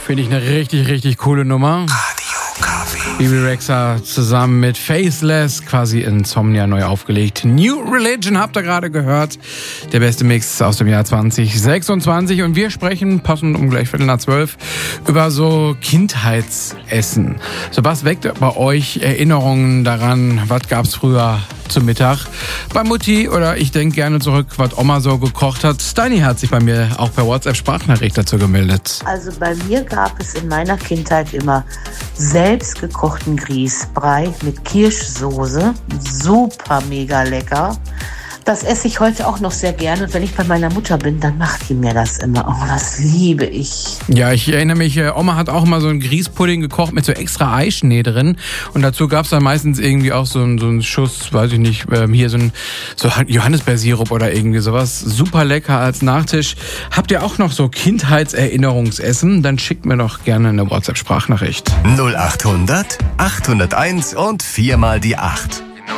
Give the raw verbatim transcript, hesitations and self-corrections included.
Finde ich eine richtig, richtig coole Nummer. Bibi Rexha zusammen mit Faceless, quasi Insomnia neu aufgelegt. New Religion habt ihr gerade gehört. Der beste Mix aus dem Jahr zwanzig sechsundzwanzig. Und wir sprechen, passend um gleich Viertel nach zwölf, über so Kindheitsessen. So, was weckt bei euch Erinnerungen daran? Was gab's früher zum Mittag bei Mutti? Oder ich denke gerne zurück, was Oma so gekocht hat. Steini hat sich bei mir auch per WhatsApp-Sprachnachricht dazu gemeldet. Also bei mir gab es in meiner Kindheit immer selbst gekochten Grießbrei mit Kirschsoße. Super mega lecker. Das esse ich heute auch noch sehr gerne. Und wenn ich bei meiner Mutter bin, dann macht die mir das immer. Oh, das liebe ich. Ja, ich erinnere mich, Oma hat auch mal so einen Grießpudding gekocht mit so extra Eischnee drin. Und dazu gab es dann meistens irgendwie auch so einen, so einen Schuss, weiß ich nicht, hier so ein so Johannisbeersirup oder irgendwie sowas. Super lecker als Nachtisch. Habt ihr auch noch so Kindheitserinnerungsessen? Dann schickt mir doch gerne eine WhatsApp-Sprachnachricht. null achthundert achthunderteins und viermal die acht.